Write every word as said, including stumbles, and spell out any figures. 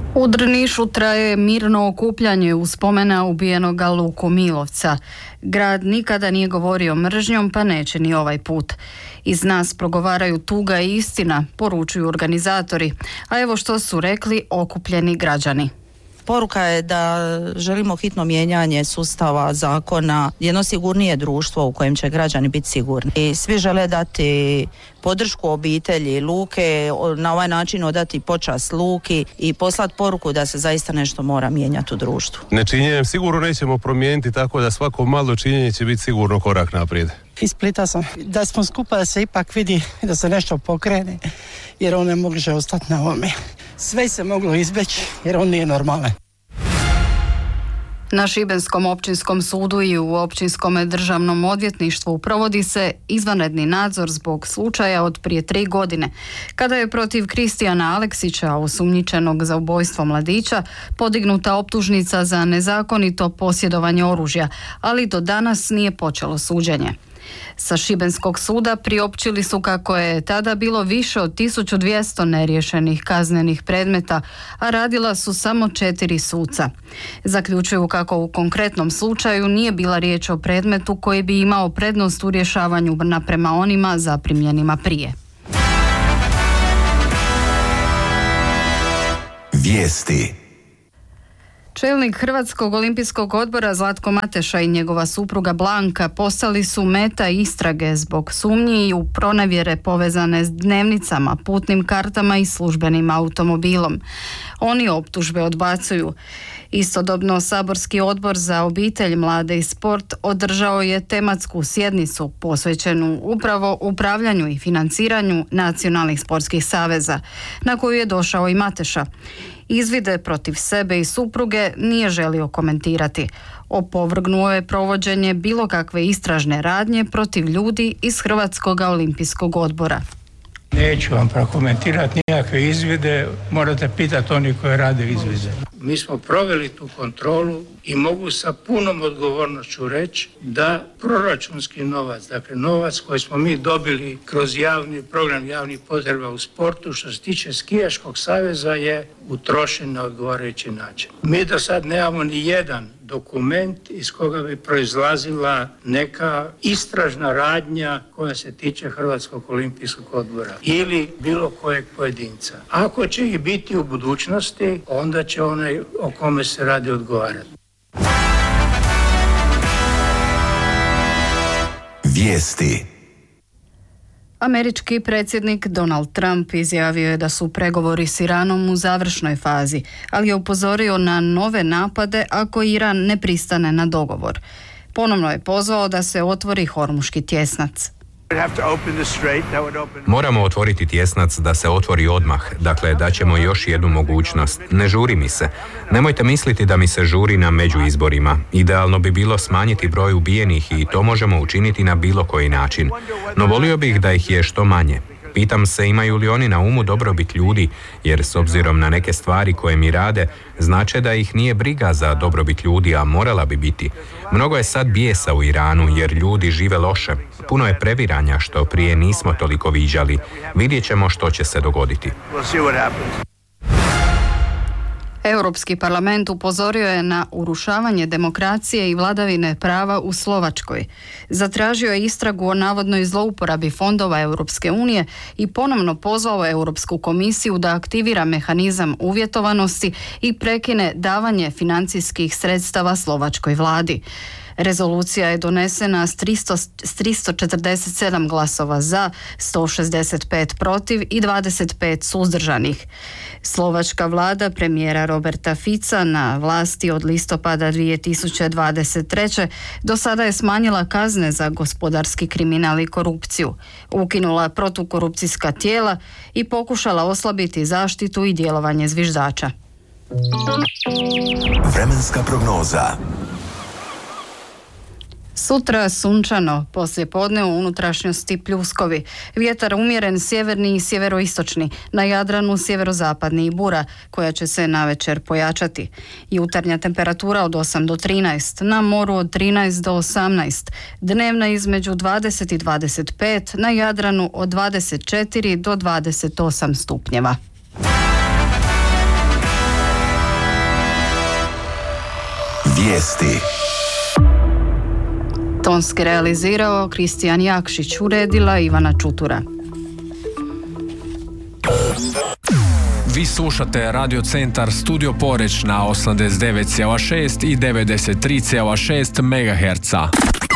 U Drnišu traje mirno okupljanje u spomena ubijenoga Luku Milovca. Grad nikada nije govorio mržnjom, pa neće ni ovaj put. Iz nas progovaraju tuga i istina, poručuju organizatori. A evo što su rekli okupljeni građani. Poruka je da želimo hitno mijenjanje sustava, zakona, jedno sigurnije društvo u kojem će građani biti sigurni. I svi žele dati podršku obitelji Luke, na ovaj način odati počast Luki i poslati poruku da se zaista nešto mora mijenjati u društvu. Nečinjenjem sigurno nećemo promijeniti, tako da svako malo činjenje će biti sigurno korak naprijed. Iz Splita sam. Da smo skupa da se ipak vidi da se nešto pokrene, jer on ne može ostati na ovome. Sve se moglo izbeći jer on nije normalan. Na Šibenskom općinskom sudu i u općinskom državnom odvjetništvu provodi se izvanredni nadzor zbog slučaja od prije tri godine, kada je protiv Kristijana Aleksića, osumnjičenog za ubojstvo mladića, podignuta optužnica za nezakonito posjedovanje oružja, ali do danas nije počelo suđenje. Sa Šibenskog suda priopćili su kako je tada bilo više od tisuću dvjesto neriješenih kaznenih predmeta, a radila su samo četiri suca. Zaključuju kako u konkretnom slučaju nije bila riječ o predmetu koji bi imao prednost u rješavanju naprema onima zaprimljenima prije. Vijesti. Čelnik Hrvatskog olimpijskog odbora Zlatko Mateša i njegova supruga Blanka postali su meta istrage zbog sumnji u pronevjere povezane s dnevnicama, putnim kartama i službenim automobilom. Oni optužbe odbacuju. Istodobno saborski odbor za obitelj, mlade i sport održao je tematsku sjednicu posvećenu upravo upravljanju i financiranju nacionalnih sportskih saveza, na koju je došao i Mateša. Izvide protiv sebe i supruge nije želio komentirati. Opovrgnuo je provođenje bilo kakve istražne radnje protiv ljudi iz Hrvatskog olimpijskog odbora. Neću vam prokomentirati nikakve izvide, morate pitati oni koji rade izvide. Mi smo proveli tu kontrolu i mogu sa punom odgovornošću reći da proračunski novac, dakle novac koji smo mi dobili kroz javni program javnih potreba u sportu, što se tiče skijaškog saveza, je utrošen na odgovarajući način. Mi do sad nemamo ni jedan dokument iz koga bi proizlazila neka istražna radnja koja se tiče Hrvatskog olimpijskog odbora ili bilo kojeg pojedinca. Ako će ih biti u budućnosti, onda će onaj o kome se radi odgovarati. Vijesti. Američki predsjednik Donald Trump izjavio je da su pregovori s Iranom u završnoj fazi, ali je upozorio na nove napade ako Iran ne pristane na dogovor. Ponovno je pozvao da se otvori Hormuški tjesnac. Moramo otvoriti tjesnac da se otvori odmah, dakle daćemo još jednu mogućnost. Ne žuri mi se. Nemojte misliti da mi se žuri na međuizborima. Idealno bi bilo smanjiti broj ubijenih i to možemo učiniti na bilo koji način. No volio bih da ih je što manje. Pitam se imaju li oni na umu dobrobit ljudi, jer s obzirom na neke stvari koje mi rade, znače da ih nije briga za dobrobit ljudi, a morala bi biti. Mnogo je sad bijesa u Iranu, jer ljudi žive loše. Puno je previranja što prije nismo toliko viđali. Vidjet ćemo što će se dogoditi. Europski parlament upozorio je na urušavanje demokracije i vladavine prava u Slovačkoj. Zatražio je istragu o navodnoj zlouporabi fondova Europske unije i ponovno pozvao Europsku komisiju da aktivira mehanizam uvjetovanosti i prekine davanje financijskih sredstava slovačkoj vladi. Rezolucija je donesena s tristo četrdeset sedam glasova za, sto šezdeset pet protiv i dvadeset pet suzdržanih. Slovačka vlada premijera Roberta Fica na vlasti od listopada dvije tisuće dvadeset treće do sada je smanjila kazne za gospodarski kriminal i korupciju, ukinula protukorupcijska tijela i pokušala oslabiti zaštitu i djelovanje zviždača. Vremenska prognoza. Sutra sunčano, poslijepodne u unutrašnjosti pljuskovi. Vjetar umjeren sjeverni i sjeveroistočni, na Jadranu sjeverozapadni i bura, koja će se navečer pojačati. Jutarnja temperatura od osam do trinaest, na moru od trinaest do osamnaest, dnevna između dvadeset i dvadeset pet, na Jadranu od dvadeset četiri do dvadeset osam stupnjeva. Vijesti. Tonski realizirao Kristijan Jakšić, uredila Ivana Čutura. Vi slušate Radio Centar Studio Poreć na osamdeset devet zarez šest i devedeset tri zarez šest megaherca.